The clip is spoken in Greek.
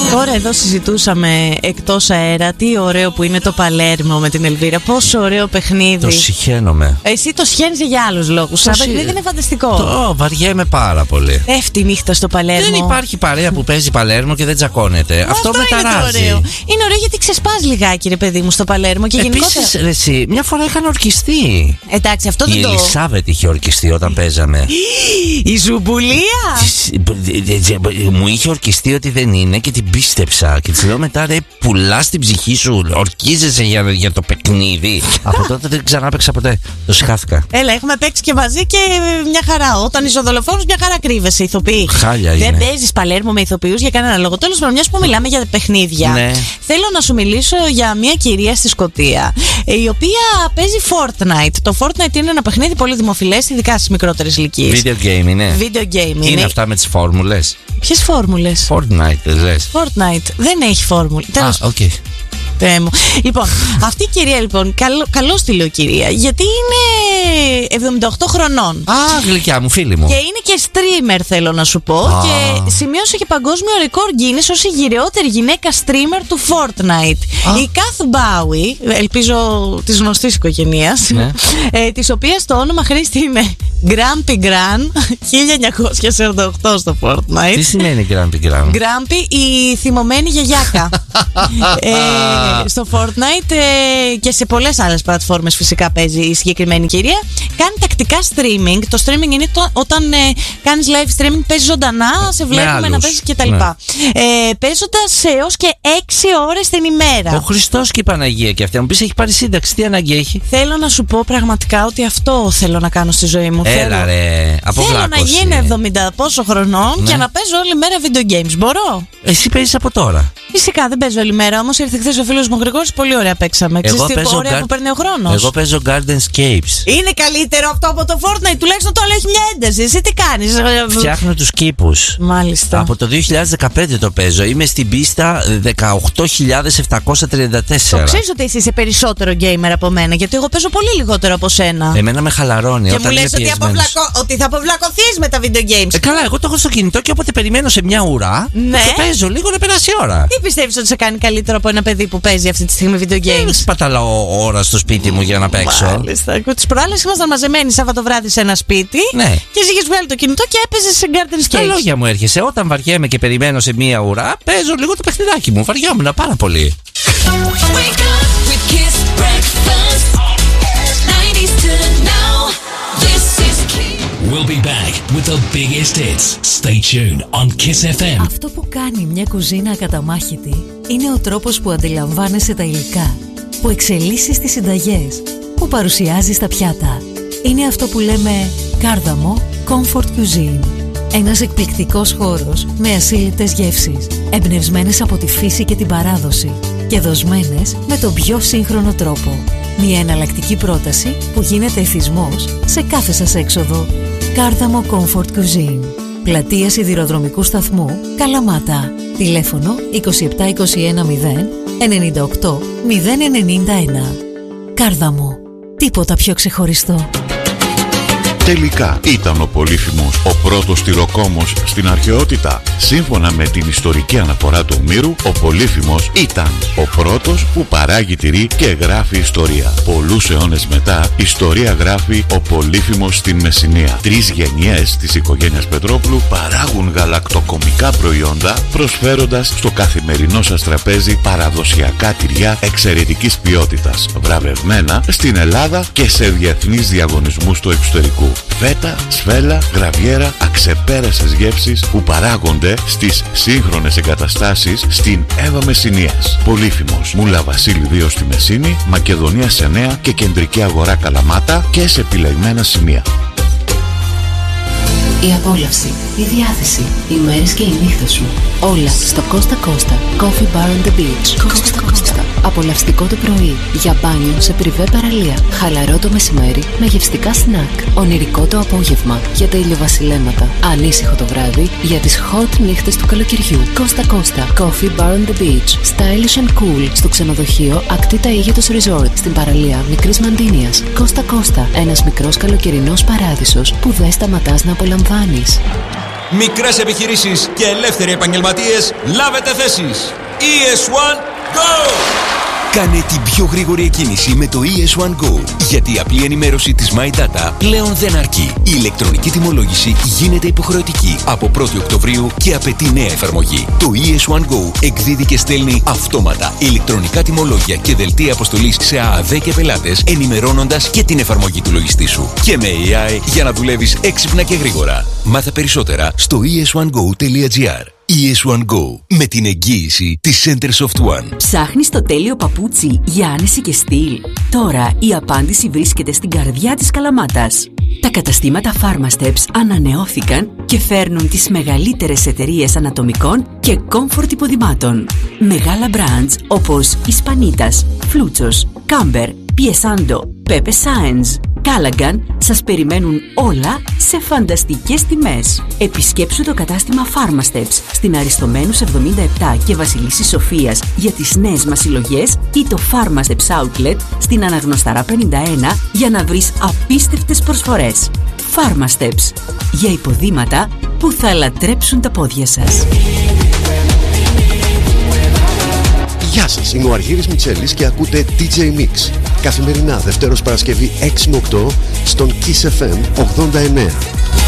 Τώρα εδώ συζητούσαμε εκτός αέρα τι ωραίο που είναι το Παλέρμο με την Ελβίρα. Πόσο ωραίο παιχνίδι. Το συχαίνομαι. Εσύ το σχένεσαι για άλλους λόγους. Το παιχνίδι είναι φανταστικό. Το βαριέμαι πάρα πολύ. Πέφτει νύχτα στο Παλέρμο. Δεν υπάρχει παρέα που παίζει Παλέρμο και δεν τσακώνεται. Αυτό με ταράζει. Ωραίο. Είναι ωραίο γιατί ξεσπάς λιγάκι, ρε παιδί μου, στο Παλέρμο. Και επίσης, ρε εσύ, μια φορά είχαν ορκιστεί. Εντάξει, αυτό δεν η το. Η Ελισάβετ είχε ορκιστεί όταν παίζαμε. Η Ζουμπουλία! Μου είχε ορκιστεί ότι δεν είναι και την πίστεψα. Και τη λέω μετά, ρε, πουλάς την ψυχή σου, ορκίζεσαι για το παιχνίδι. Από τότε δεν ξανά παίξα ποτέ. Το συχάθηκα. Έλα, έχουμε παίξει και μαζί και μια χαρά. Όταν είσαι δολοφόνος, μια χαρά κρύβεσαι. Ηθοποιοί. Χάλια είναι. Δεν παίζεις Παλέρμο με ηθοποιούς για κανένα λόγο. Τέλος πάντων, μιας που μιλάμε για παιχνίδια, ναι. Θέλω να σου μιλήσω για μια κυρία στη Σκωτία, η οποία παίζει Fortnite. Το Fortnite είναι ένα παιχνίδι πολύ δημοφιλές, ειδικά στις μικρότερες ηλικίες. Video game είναι. Video game είναι αυτά με τις φόρμουλες. Ποιες φόρμουλες? Fortnite, λες. Fortnite δεν έχει φόρμουλα. Οκ. Λοιπόν, αυτή η κυρία, λοιπόν, καλώς τη λέω κυρία, γιατί είναι 78 χρονών. Α, γλυκιά μου, φίλη μου. Και είναι και streamer, θέλω να σου πω. Και σημείωσε και παγκόσμιο ρεκόρ Guinness ως η γυρεότερη γυναίκα streamer του Fortnite. Η Kath Bowie, ελπίζω της γνωστής οικογένειας, ναι. Της οποίας το όνομα χρήστη είναι Grumpy Gran 1948 στο Fortnite. Τι σημαίνει Grumpy Gran? Grumpy, η θυμωμένη γιαγιάκα. Στο Fortnite και σε πολλές άλλες πλατφόρμες φυσικά παίζει η συγκεκριμένη κυρία. Κάνει τακτικά streaming. Το streaming είναι όταν κάνεις live streaming, παίζεις ζωντανά, σε βλέπουμε να παίζεις κτλ. Ναι. Παίζοντας έως και 6 ώρες την ημέρα. Ο Χριστός και η Παναγία και αυτή. Μου πεις, έχει πάρει σύνταξη, τι ανάγκη έχει? Θέλω να σου πω πραγματικά ότι αυτό θέλω να κάνω στη ζωή μου. Έλα ρε, αποβλάκωση. Θέλω να γίνω 70 πόσο χρονών, ναι, και να παίζω όλη μέρα video games. Μπορώ? Εσύ παίζεις από τώρα? Φυσικά δεν παίζω όλη μέρα, όμως ήρθε χθες ο φίλος μου Γρηγόρης, πολύ ωραία παίξαμε. Εγώ παίζω ωραία που παίρνει ο χρόνος. Εγώ παίζω Gardenscapes. Είναι καλύτερο αυτό από το Fortnite, τουλάχιστον το άλλο έχει μια ένταση. Εσύ τι κάνεις? Φτιάχνω τους κήπους. Μάλιστα. Από το 2015 το παίζω. Είμαι στην πίστα 18.734. Το ξέρεις ότι εσύ είσαι περισσότερο gamer από μένα, γιατί εγώ παίζω πολύ λιγότερο από σένα. Εμένα με χαλαρώνει. Και όταν μου λες ότι θα αποβλακωθείς με τα video games. Καλά, εγώ το έχω στο κινητό και όποτε περιμένω σε μια ουρά, ναι, και παίζω λίγο να περάσει η ώρα. Τι πιστεύεις ότι σε κάνει καλύτερο από ένα παιδί που παίζει αυτή τη στιγμή video games? Δεν σπαταλάω ώρα στο σπίτι μου για να παίξω. Μάλιστα. Τις προάλλες ήμασταν μαζεμένοι Σαββατοβράδυ σε ένα σπίτι, ναι, και εσύ είχες βγάλει το κινητό και έπαιζες σε Gardenscapes. Τα λόγια μου έρχεσαι. Όταν βαριέμαι και περιμένω σε μία ουρά, παίζω λίγο το παιχνιδάκι μου. Βαριόμουν πάρα πολύ. We'll be back with the biggest hits. Stay tuned on Kiss FM. Αυτό που κάνει μια κουζίνα ακαταμάχητη είναι ο τρόπος που αντιλαμβάνεσαι τα υλικά, που εξελίσσεις τις συνταγές, που παρουσιάζεις τα πιάτα. Είναι αυτό που λέμε Κάρδαμο Comfort Cuisine. Ένας εκπληκτικός χώρος με ασύλληπτες γεύσεις, εμπνευσμένες από τη φύση και την παράδοση και δοσμένες με τον πιο σύγχρονο τρόπο. Μια εναλλακτική πρόταση που γίνεται εθισμός σε κάθε σας έξοδο. Κάρδαμο Comfort Cuisine. Πλατεία Σιδηροδρομικού Σταθμού, Καλαμάτα. Τηλέφωνο 2721 0 98 091. Κάρδαμο. Τίποτα πιο ξεχωριστό. Τελικά ήταν ο Πολύφημος ο πρώτος τυροκόμος στην αρχαιότητα? Σύμφωνα με την ιστορική αναφορά του Ομήρου, ο Πολύφημος ήταν ο πρώτος που παράγει τυρί και γράφει ιστορία. Πολλούς αιώνες μετά, ιστορία γράφει ο Πολύφημος στην Μεσσηνία. 3 γενιές της οικογένειας Πετρόπουλου παράγουν γαλακτοκομικά προϊόντα, προσφέροντας στο καθημερινό σας τραπέζι παραδοσιακά τυριά εξαιρετικής ποιότητας, βραβευμένα στην Ελλάδα και σε διεθνείς διαγωνισμούς του εξωτερικού. Φέτα, σφέλα, γραβιέρα, αξεπέρασες γεύσεις που παράγονται στις σύγχρονες εγκαταστάσεις στην Εύα Μεσσηνίας. Πολύφημος, Μούλα Βασίλη 2 στη Μεσσήνη, Μακεδονία σε Νέα και Κεντρική Αγορά Καλαμάτα και σε επιλεγμένα σημεία. Η απόλαυση, η διάθεση, οι μέρες και οι νύχτες σου. Όλα στο Costa Costa Coffee Bar on the Beach. Costa Costa. Απολαυστικό το πρωί, για μπάνιο σε πριβέ παραλία. Χαλαρό το μεσημέρι με γευστικά σνακ. Ονειρικό το απόγευμα για τα ηλιοβασιλέματα. Ανήσυχο το βράδυ για τις hot νύχτες του καλοκαιριού. Costa Costa Coffee Bar on the Beach. Stylish and cool στο ξενοδοχείο Ακτή Ταΐγετος Resort στην παραλία Μικρής Μαντίνιας. Costa Costa. Ένας μικρός καλοκαιρινός παράδεισος που δεν σταματάς να απολαμβάνεις. Μικρές επιχειρήσεις και ελεύθεροι επαγγελματίες, λάβετε θέσεις. ES1 Go! Κάνε την πιο γρήγορη εκκίνηση με το ES1 Go, γιατί η απλή ενημέρωση της My Data πλέον δεν αρκεί. Η ηλεκτρονική τιμολόγηση γίνεται υποχρεωτική από 1η Οκτωβρίου και απαιτεί νέα εφαρμογή. Το ES1 Go εκδίδει και στέλνει αυτόματα ηλεκτρονικά τιμολόγια και δελτία αποστολής σε ΑΑΔ και πελάτες, ενημερώνοντας και την εφαρμογή του λογιστή σου. Και με AI για να δουλεύεις έξυπνα και γρήγορα. Μάθε περισσότερα στο es1go.gr. ES1 Go, με την εγγύηση της Centersoft One. Ψάχνεις το τέλειο παπούτσι για άνεση και στυλ? Τώρα η απάντηση βρίσκεται στην καρδιά της Καλαμάτας. Τα καταστήματα Pharmasteps ανανεώθηκαν και φέρνουν τις μεγαλύτερες εταιρείες ανατομικών και comfort υποδημάτων. Μεγάλα brands όπως Ισπανίτας, Φλούτσος, Κάμπερ, Πιεσάντο, Pepe Science, Callaghan σας περιμένουν όλα σε φανταστικές τιμές. Επισκέψου το κατάστημα Pharmasteps στην Αριστομένους 77 και Βασιλίσσης Σοφίας για τις νέες μας συλλογές ή το Pharmasteps Outlet στην Αναγνωσταρά 51 για να βρεις απίστευτες προσφορές. Pharmasteps, για υποδήματα που θα λατρέψουν τα πόδια σας. Γεια σας, είμαι ο Αργύρης Μιτσέλης και ακούτε DJ Mix. Καθημερινά Δευτέρος Παρασκευή 6 με 8 στον Kiss FM 89.